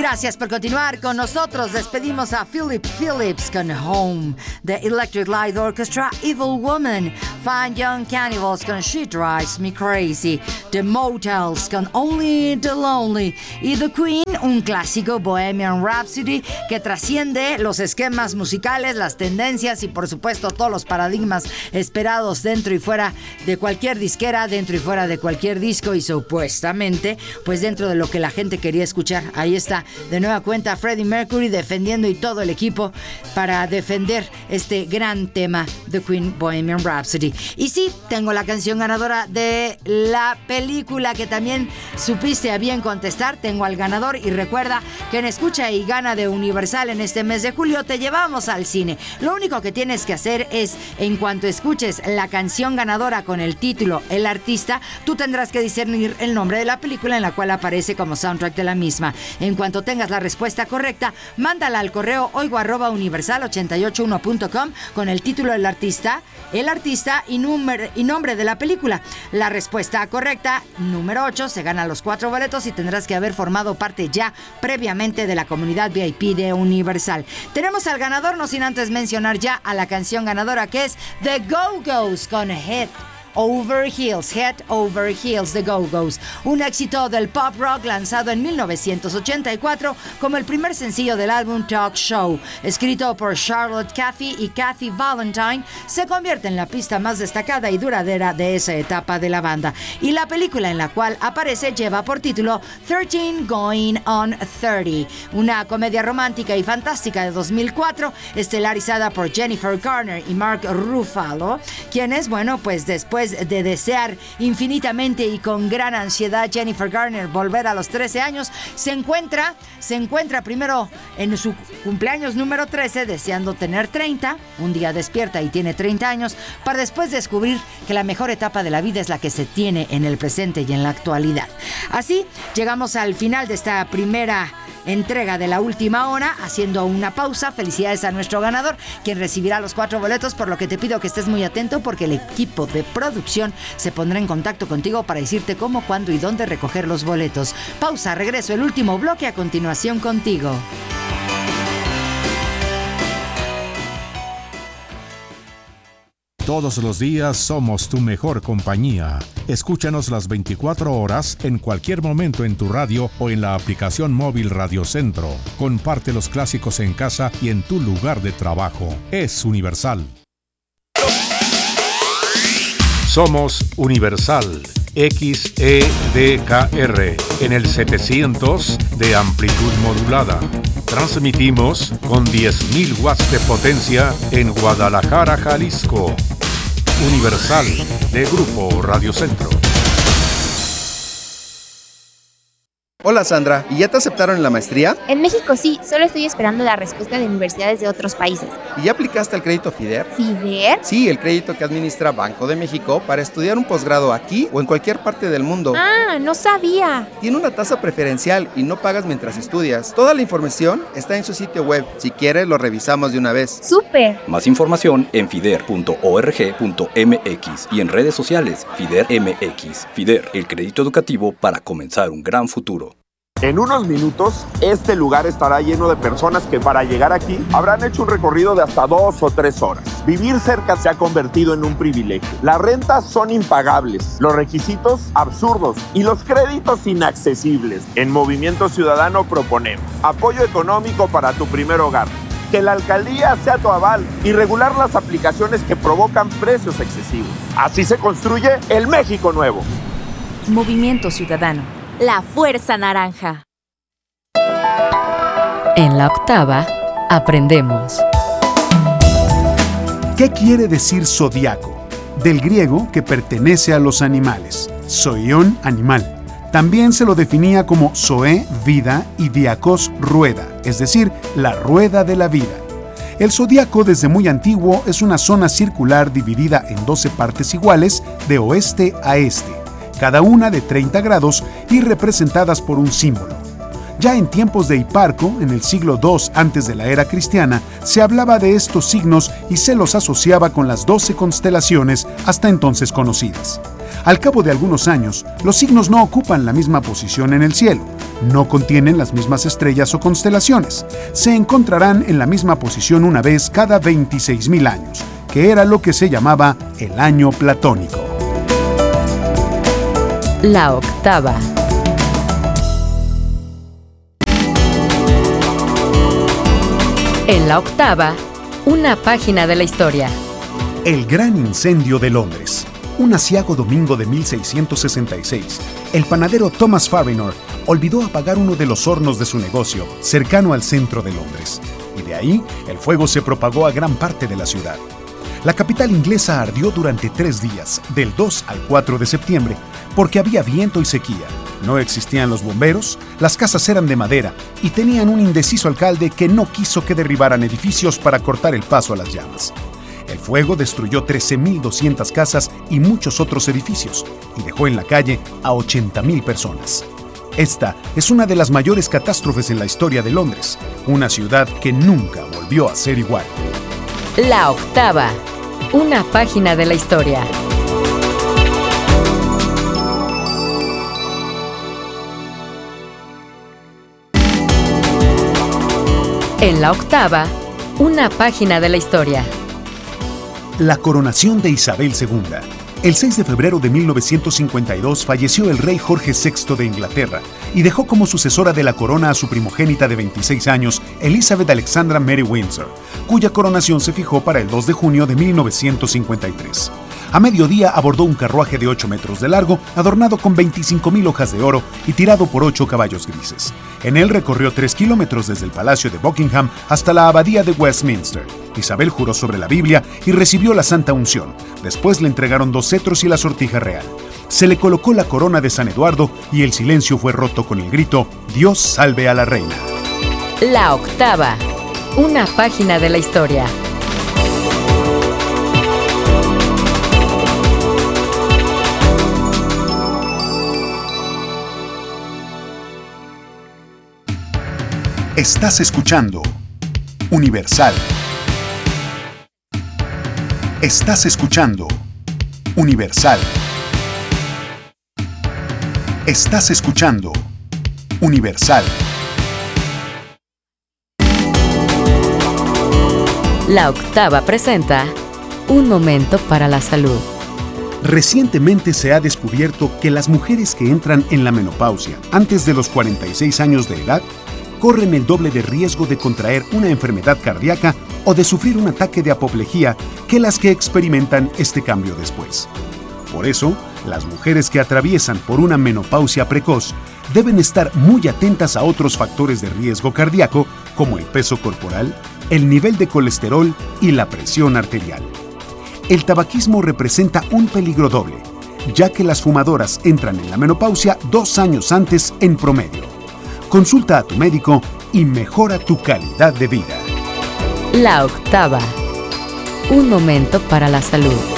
Gracias por continuar con nosotros. Despedimos a Philip Phillips con Home, The Electric Light Orchestra, Evil Woman, Fine Young Cannibals con She Drives Me Crazy, The Motels con Only the Lonely y The Queen, un clásico, Bohemian Rhapsody, que trasciende los esquemas musicales, las tendencias y por supuesto todos los paradigmas esperados dentro y fuera de cualquier disquera, dentro y fuera de cualquier disco y supuestamente pues dentro de lo que la gente quería escuchar. Ahí está de nueva cuenta Freddie Mercury defendiendo y todo el equipo para defender este gran tema, The Queen, Bohemian Rhapsody. Y sí, tengo la canción ganadora de la película que también supiste a bien contestar. Tengo al ganador y recuerda que en Escucha y Gana de Universal en este mes de julio te llevamos al cine. Lo único que tienes que hacer es, en cuanto escuches la canción ganadora con el título, el artista, tú tendrás que discernir el nombre de la película en la cual aparece como soundtrack de la misma. En cuanto tengas la respuesta correcta, mándala al correo oigo@universal881.com con el título del artista, el artista y nombre de la película. La respuesta correcta, número 8, se gana los 4 boletos y tendrás que haber formado parte ya previamente de la comunidad VIP de Universal. Tenemos al ganador, no sin antes mencionar ya a la canción ganadora, que es The Go-Go's con Head Over Heels, Head Over Heels, The Go-Go's, un éxito del pop rock lanzado en 1984 como el primer sencillo del álbum Talk Show. Escrito por Charlotte Cathy y Kathy Valentine, se convierte en la pista más destacada y duradera de esa etapa de la banda. Y la película en la cual aparece lleva por título 13 Going on 30, una comedia romántica y fantástica de 2004, estelarizada por Jennifer Garner y Mark Ruffalo, quienes, bueno, pues después de desear infinitamente y con gran ansiedad Jennifer Garner volver a los 13 años, se encuentra primero en su cumpleaños número 13 deseando tener 30, un día despierta y tiene 30 años, para después descubrir que la mejor etapa de la vida es la que se tiene en el presente y en la actualidad. Así llegamos al final de esta primera entrega de la última hora, haciendo una pausa. Felicidades a nuestro ganador, quien recibirá los 4 boletos, por lo que te pido que estés muy atento porque el equipo de producción se pondrá en contacto contigo para decirte cómo, cuándo y dónde recoger los boletos. Pausa, regreso, el último bloque a continuación contigo. Todos los días somos tu mejor compañía. Escúchanos las 24 horas en cualquier momento en tu radio o en la aplicación móvil Radio Centro. Comparte los clásicos en casa y en tu lugar de trabajo. Es Universal. Somos Universal XEDKR en el 700 de amplitud modulada. Transmitimos con 10.000 watts de potencia en Guadalajara, Jalisco. Universal de Grupo Radio Centro. Hola Sandra, ¿y ya te aceptaron en la maestría? En México sí, solo estoy esperando la respuesta de universidades de otros países. ¿Y ya aplicaste el crédito FIDER? ¿FIDER? Sí, el crédito que administra Banco de México para estudiar un posgrado aquí o en cualquier parte del mundo. Ah, no sabía. Tiene una tasa preferencial y no pagas mientras estudias. Toda la información está en su sitio web. Si quieres, lo revisamos de una vez. ¡Súper! Más información en fider.org.mx y en redes sociales FIDER MX. FIDER, el crédito educativo para comenzar un gran futuro. En unos minutos, este lugar estará lleno de personas que para llegar aquí habrán hecho un recorrido de hasta 2 o 3 horas. Vivir cerca se ha convertido en un privilegio. Las rentas son impagables, los requisitos absurdos y los créditos inaccesibles. En Movimiento Ciudadano proponemos apoyo económico para tu primer hogar, que la alcaldía sea tu aval y regular las aplicaciones que provocan precios excesivos. Así se construye el México nuevo. Movimiento Ciudadano. La Fuerza Naranja. En la octava, aprendemos. ¿Qué quiere decir zodiaco? Del griego, que pertenece a los animales. Zoion, animal. También se lo definía como zoe, vida, y diakos, rueda, es decir, la rueda de la vida. El zodiaco desde muy antiguo es una zona circular dividida en 12 partes iguales de oeste a este, cada una de 30 grados y representadas por un símbolo. Ya en tiempos de Hiparco, en el siglo II antes de la era cristiana, se hablaba de estos signos y se los asociaba con las 12 constelaciones hasta entonces conocidas. Al cabo de algunos años, los signos no ocupan la misma posición en el cielo. No contienen las mismas estrellas o constelaciones. Se encontrarán en la misma posición una vez cada 26.000 años, que era lo que se llamaba el año platónico. La octava. En la octava, una página de la historia. El gran incendio de Londres. Un aciago domingo de 1666, el panadero Thomas Farrinor olvidó apagar uno de los hornos de su negocio, cercano al centro de Londres. Y de ahí, el fuego se propagó a gran parte de la ciudad. La capital inglesa ardió durante 3 días, del 2 al 4 de septiembre, porque había viento y sequía. No existían los bomberos, las casas eran de madera y tenían un indeciso alcalde que no quiso que derribaran edificios para cortar el paso a las llamas. El fuego destruyó 13.200 casas y muchos otros edificios y dejó en la calle a 80.000 personas. Esta es una de las mayores catástrofes en la historia de Londres, una ciudad que nunca volvió a ser igual. La octava, una página de la historia. En la octava, una página de la historia. La coronación de Isabel II. El 6 de febrero de 1952 falleció el rey Jorge VI de Inglaterra y dejó como sucesora de la corona a su primogénita de 26 años, Elizabeth Alexandra Mary Windsor, cuya coronación se fijó para el 2 de junio de 1953. A mediodía abordó un carruaje de 8 metros de largo, adornado con 25.000 hojas de oro y tirado por 8 caballos grises. En él recorrió 3 kilómetros desde el Palacio de Buckingham hasta la Abadía de Westminster. Isabel juró sobre la Biblia y recibió la Santa Unción. Después le entregaron 2 cetros y la sortija real. Se le colocó la corona de San Eduardo y el silencio fue roto con el grito: «Dios salve a la reina». La octava, una página de la historia. Estás escuchando Universal. Estás escuchando Universal. Estás escuchando Universal. La octava presenta Un momento para la salud. Recientemente se ha descubierto que las mujeres que entran en la menopausia antes de los 46 años de edad corren el doble de riesgo de contraer una enfermedad cardíaca o de sufrir un ataque de apoplejía que las que experimentan este cambio después. Por eso, las mujeres que atraviesan por una menopausia precoz deben estar muy atentas a otros factores de riesgo cardíaco como el peso corporal, el nivel de colesterol y la presión arterial. El tabaquismo representa un peligro doble, ya que las fumadoras entran en la menopausia 2 años antes en promedio. Consulta a tu médico y mejora tu calidad de vida. La octava, un momento para la salud.